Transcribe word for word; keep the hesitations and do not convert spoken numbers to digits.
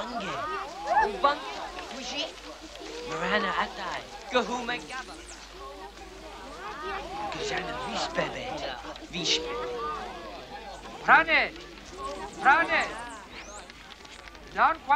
Ubange. Ubange. Wishi. Marana Atai. Gahuma Gaba. Gajana Vishbebe. Vishbebe. Prane! Prane! Down